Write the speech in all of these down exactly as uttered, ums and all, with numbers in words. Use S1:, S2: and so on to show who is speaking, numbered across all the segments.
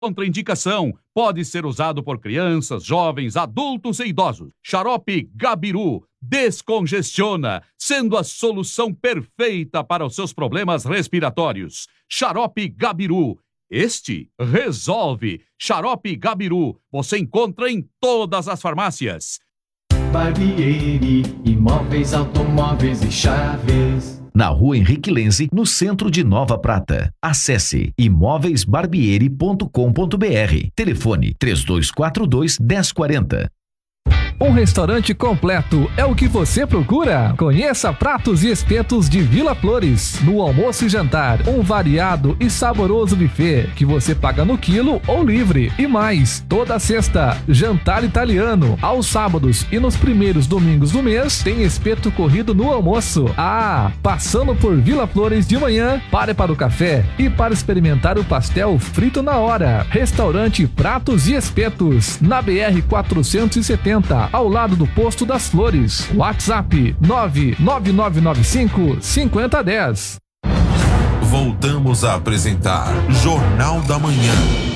S1: Contraindicação, pode ser usado por crianças, jovens, adultos e idosos. Xarope Gabiru descongestiona, sendo a solução perfeita para os seus problemas respiratórios. Xarope Gabiru, este resolve. Xarope Gabiru, você encontra em todas as farmácias.
S2: Barbieri, imóveis, automóveis e chaves.
S3: Na Rua Henrique Lenze, no centro de Nova Prata. Acesse imóveis barbieri ponto com ponto br. Telefone três dois quatro dois, um zero quatro zero.
S4: Um restaurante completo é o que você procura? Conheça Pratos e Espetos de Vila Flores. No almoço e jantar, um variado e saboroso buffet que você paga no quilo ou livre. E mais, toda sexta, jantar italiano. Aos sábados e nos primeiros domingos do mês, tem espeto corrido no almoço. Ah, passando por Vila Flores de manhã, pare para o café e para experimentar o pastel frito na hora. Restaurante Pratos e Espetos, na B R quatrocentos e setenta. Ao lado do Posto das Flores. WhatsApp nove nove nove nove cinco, cinco zero um zero.
S5: Voltamos a apresentar Jornal da Manhã.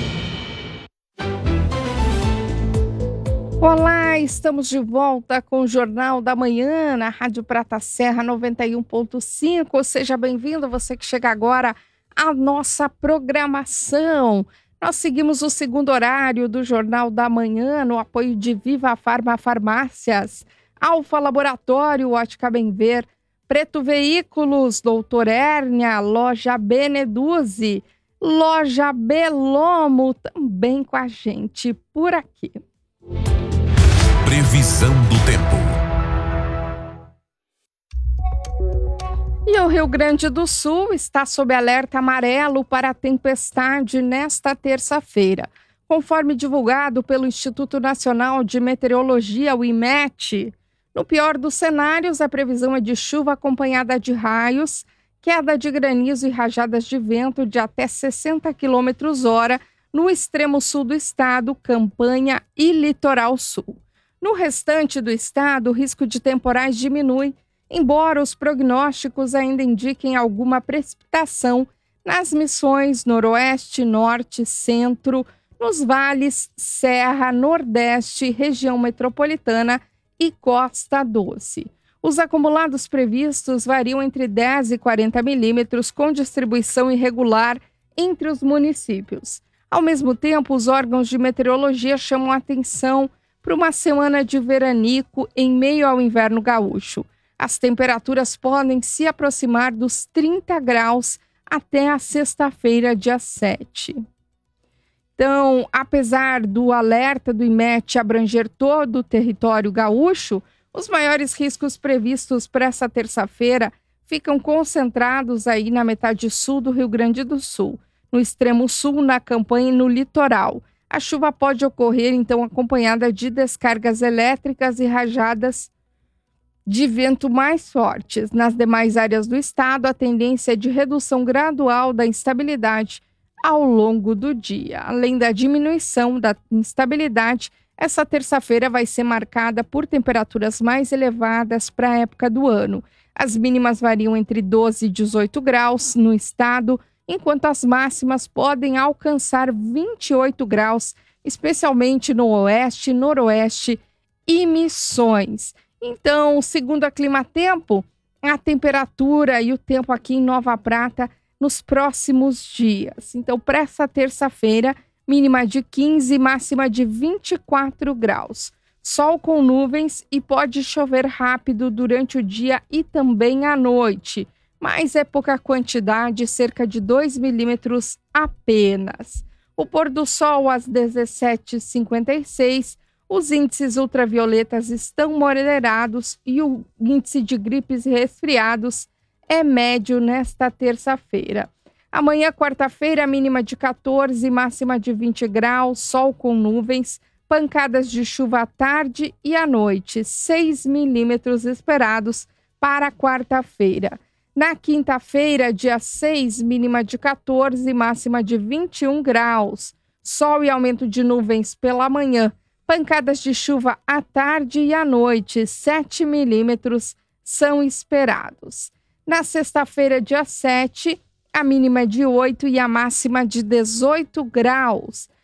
S6: Olá, estamos de volta com o Jornal da Manhã na Rádio Prata Serra noventa e um ponto cinco. Seja bem-vindo, você que chega agora à nossa programação. Nós seguimos o segundo horário do Jornal da Manhã no apoio de Viva Farma Farmácias, Alfa Laboratório, Ótica Bem Ver, Preto Veículos, Doutor Hérnia, Loja Beneduzzi, Loja Belomo, também com a gente por aqui.
S5: Previsão do tempo.
S6: E o Rio Grande do Sul está sob alerta amarelo para tempestade nesta terça-feira. Conforme divulgado pelo Instituto Nacional de Meteorologia, o I M E T, no pior dos cenários, a previsão é de chuva acompanhada de raios, queda de granizo e rajadas de vento de até sessenta quilômetros por hora no extremo sul do estado, Campanha e Litoral Sul. No restante do estado, o risco de temporais diminui, embora os prognósticos ainda indiquem alguma precipitação nas Missões Noroeste, Norte, Centro, nos vales, Serra, Nordeste, região metropolitana e Costa Doce. Os acumulados previstos variam entre dez e quarenta milímetros, com distribuição irregular entre os municípios. Ao mesmo tempo, os órgãos de meteorologia chamam a atenção para uma semana de veranico em meio ao inverno gaúcho. As temperaturas podem se aproximar dos trinta graus até a sexta-feira, dia sete. Então, apesar do alerta do I M E T abranger todo o território gaúcho, os maiores riscos previstos para essa terça-feira ficam concentrados aí na metade sul do Rio Grande do Sul, no extremo sul, na Campanha e no litoral. A chuva pode ocorrer, então, acompanhada de descargas elétricas e rajadas de vento mais fortes. Nas demais áreas do estado, a tendência é de redução gradual da instabilidade ao longo do dia. Além da diminuição da instabilidade, essa terça-feira vai ser marcada por temperaturas mais elevadas para a época do ano. As mínimas variam entre doze e dezoito graus no estado, enquanto as máximas podem alcançar vinte e oito graus, especialmente no oeste, noroeste e Missões. Então, segundo a Climatempo, a temperatura e o tempo aqui em Nova Prata nos próximos dias. Então, para essa terça-feira, mínima de quinze, máxima de vinte e quatro graus. Sol com nuvens e pode chover rápido durante o dia e também à noite, mas é pouca quantidade, cerca de dois milímetros apenas. O pôr do sol às dezessete e cinquenta e seis, os índices ultravioletas estão moderados e o índice de gripes e resfriados é médio nesta terça-feira. Amanhã, quarta-feira, mínima de quatorze, máxima de vinte graus, sol com nuvens, pancadas de chuva à tarde e à noite, seis milímetros esperados para quarta-feira. Na quinta-feira, dia seis, mínima de quatorze, máxima de vinte e um graus, sol e aumento de nuvens pela manhã, pancadas de chuva à tarde e à noite, sete milímetros, são esperados. Na sexta-feira, dia sete, a mínima é de oito e a máxima de dezoito graus.